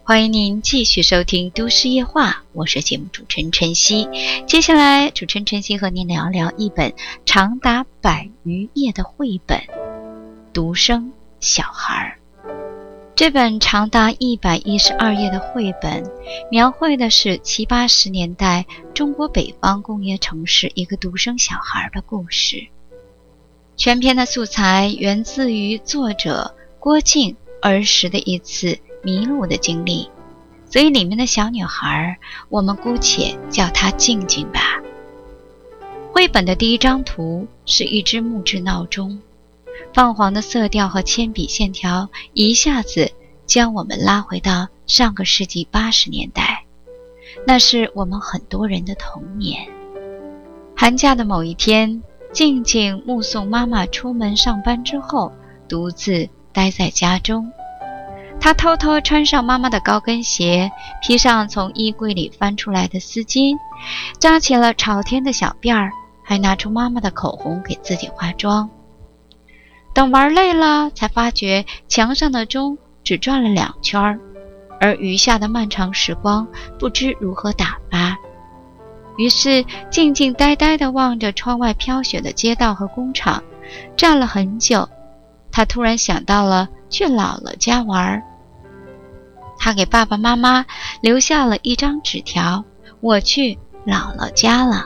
欢迎您继续收听都市夜话，我是节目主持人晨曦。接下来主持人晨曦和您聊聊一本长达100余页的绘本《独生小孩》。这本长达112页的绘本描绘的是70、80年代中国北方工业城市一个独生小孩的故事。全篇的素材源自于作者郭靖儿时的一次迷路的经历，所以里面的小女孩我们姑且叫她静静吧。绘本的第一张图是一只木质闹钟，泛黄的色调和铅笔线条一下子将我们拉回到上个世纪80年代，那是我们很多人的童年。寒假的某一天，静静目送妈妈出门上班之后，独自待在家中。她偷偷穿上妈妈的高跟鞋，披上从衣柜里翻出来的丝巾，扎起了朝天的小辫儿，还拿出妈妈的口红给自己化妆。等玩累了，才发觉墙上的钟只转了2圈，而余下的漫长时光不知如何打发。于是静静呆呆地望着窗外飘雪的街道和工厂，站了很久。她突然想到了去姥姥家玩。她给爸爸妈妈留下了一张纸条：我去姥姥家了。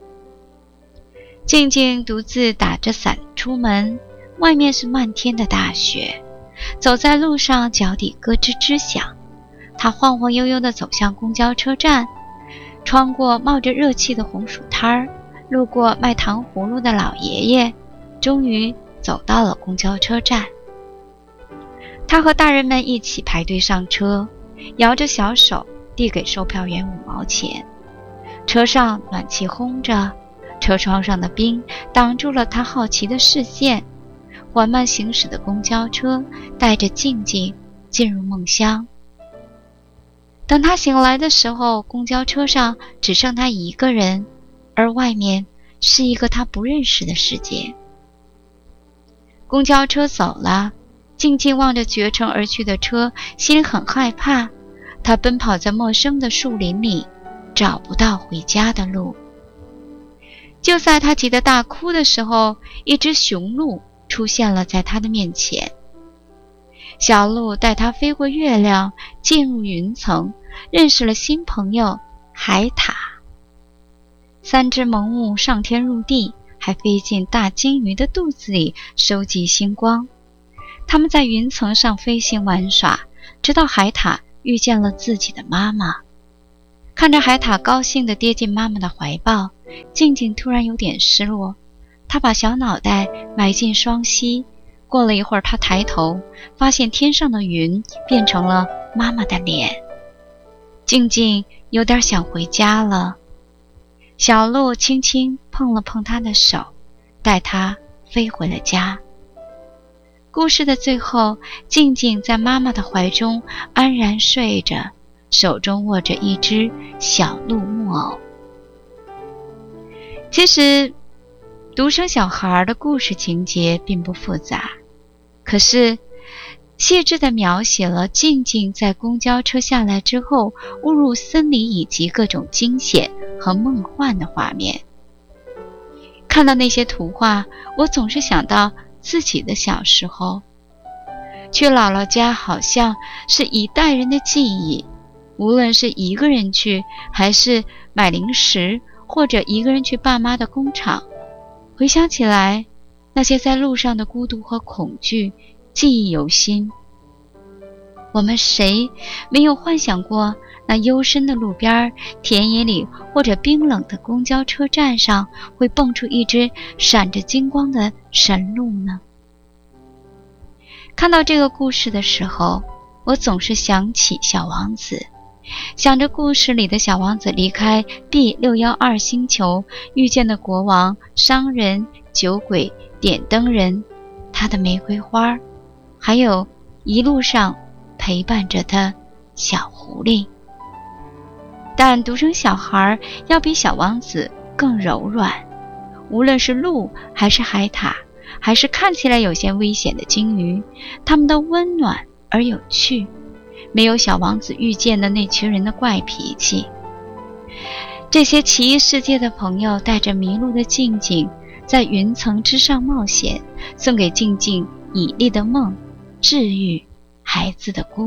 静静独自打着伞出门，外面是漫天的大雪，走在路上脚底咯吱吱响。她晃晃悠悠地走向公交车站，穿过冒着热气的红薯摊儿，路过卖糖葫芦的老爷爷，终于走到了公交车站。他和大人们一起排队上车，摇着小手递给售票员5毛钱。车上暖气轰着，车窗上的冰挡住了他好奇的视线。缓慢行驶的公交车带着静静进入梦乡。等他醒来的时候，公交车上只剩他一个人，而外面是一个他不认识的世界。公交车走了，静静望着绝尘而去的车，心里很害怕。他奔跑在陌生的树林里，找不到回家的路。就在他急得大哭的时候，一只雄鹿出现了在他的面前。小鹿带他飞过月亮，进入云层，认识了新朋友海獭。3只萌物上天入地，还飞进大鲸鱼的肚子里收集星光。他们在云层上飞行玩耍，直到海獭遇见了自己的妈妈。看着海獭高兴地跌进妈妈的怀抱，静静突然有点失落。她把小脑袋埋进双膝，过了一会儿，她抬头发现天上的云变成了妈妈的脸。静静有点想回家了。小鹿轻轻碰了碰她的手，带她飞回了家。故事的最后，静静在妈妈的怀中安然睡着，手中握着一只小鹿木偶。其实独生小孩的故事情节并不复杂，可是细致地描写了静静在公交车下来之后误入森林以及各种惊险和梦幻的画面。看到那些图画，我总是想到自己的小时候。去姥姥家好像是一代人的记忆，无论是一个人去，还是买零食，或者一个人去爸妈的工厂，回想起来，那些在路上的孤独和恐惧记忆犹新。我们谁没有幻想过那幽深的路边、田野里，或者冰冷的公交车站上会蹦出一只闪着金光的神鹿呢？看到这个故事的时候，我总是想起小王子，想着故事里的小王子离开 B612 星球，遇见的国王、商人、酒鬼、点灯人，他的玫瑰花，还有一路上陪伴着的小狐狸。但独生小孩要比小王子更柔软，无论是鹿还是海獭，还是看起来有些危险的鲸鱼，它们都温暖而有趣， 没有小王子遇见的那群人的怪脾气。这些奇异世界的朋友带着迷路的静静在云层之上冒险，送给静静绮丽的梦，治愈孩子的孤